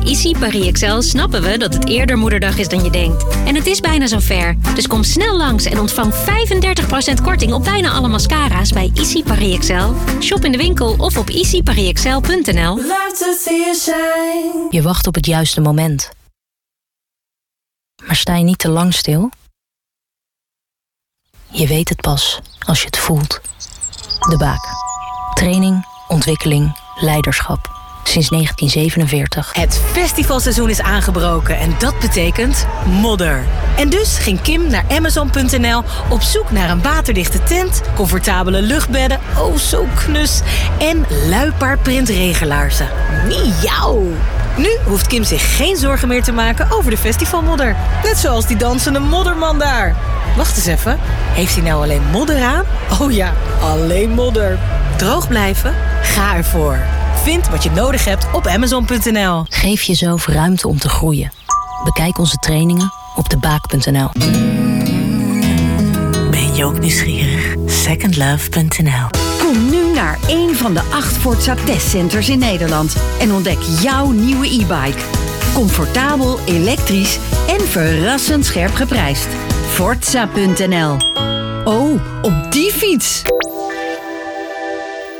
Bij Easy Paris Excel snappen we dat het eerder Moederdag is dan je denkt. En het is bijna zover. Dus kom snel langs en ontvang 35% korting op bijna alle mascara's bij Easy Paris Excel. Shop in de winkel of op easyparisexcel.nl. Je wacht op het juiste moment. Maar sta je niet te lang stil? Je weet het pas als je het voelt. De Baak. Training, ontwikkeling, leiderschap. Sinds 1947. Het festivalseizoen is aangebroken en dat betekent modder. En dus ging Kim naar Amazon.nl op zoek naar een waterdichte tent, comfortabele luchtbedden, oh zo knus, en luipaardprint regenlaarzen. Miauw! Nu hoeft Kim zich geen zorgen meer te maken over de festivalmodder. Net zoals die dansende modderman daar. Wacht eens even, heeft hij nou alleen modder aan? Oh ja, alleen modder. Droog blijven? Ga ervoor. Vind wat je nodig hebt op Amazon.nl. Geef jezelf ruimte om te groeien. Bekijk onze trainingen op debaak.nl. Ben je ook nieuwsgierig? Secondlove.nl. Kom nu naar een van de 8 Forza testcenters in Nederland en ontdek jouw nieuwe e-bike. Comfortabel, elektrisch en verrassend scherp geprijsd. Forza.nl. Oh, op die fiets!